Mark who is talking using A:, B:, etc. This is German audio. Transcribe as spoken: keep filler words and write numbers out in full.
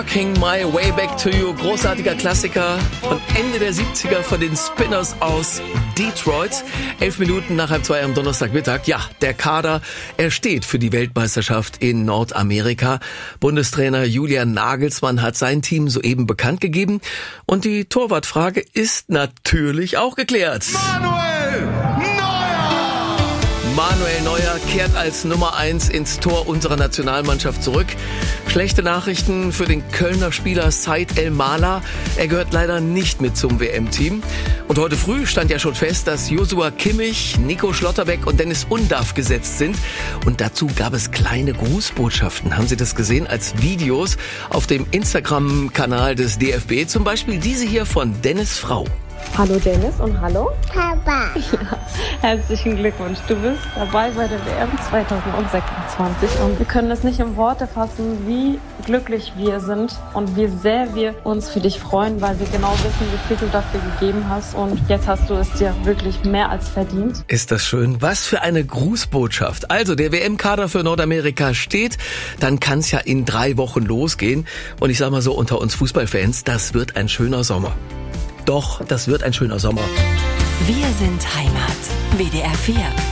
A: King My Way Back to You, großartiger Klassiker von Ende der siebziger von den Spinners aus Detroit. Elf Minuten nach halb zwei am Donnerstagmittag. Ja, der Kader, er steht für die Weltmeisterschaft in Nordamerika. Bundestrainer Julian Nagelsmann hat sein Team soeben bekannt gegeben. Und die Torwartfrage ist natürlich auch geklärt.
B: Manuel Neuer!
A: Manuel Neuer kehrt als Nummer eins ins Tor unserer Nationalmannschaft zurück. Schlechte Nachrichten für den Kölner Spieler Said El-Mala. Er gehört leider nicht mit zum W M-Team. Und heute früh stand ja schon fest, dass Joshua Kimmich, Nico Schlotterbeck und Dennis Undaff gesetzt sind. Und dazu gab es kleine Grußbotschaften. Haben Sie das gesehen? Als Videos auf dem Instagram-Kanal des D F B. Zum Beispiel diese hier von Dennis' Frau.
C: Hallo Dennis und hallo
D: Papa.
C: Ja, herzlichen Glückwunsch. Du bist dabei bei der W M zweitausendsechsundzwanzig und wir können es nicht in Worte fassen, wie glücklich wir sind und wie sehr wir uns für dich freuen, weil wir genau wissen, wie viel du dafür gegeben hast und jetzt hast du es dir wirklich mehr als verdient.
A: Ist das schön? Was für eine Grußbotschaft. Also der W M-Kader für Nordamerika steht, dann kann es ja in drei Wochen losgehen und ich sag mal so unter uns Fußballfans, das wird ein schöner Sommer. Doch, das wird ein schöner Sommer.
E: Wir sind Heimat. W D R vier.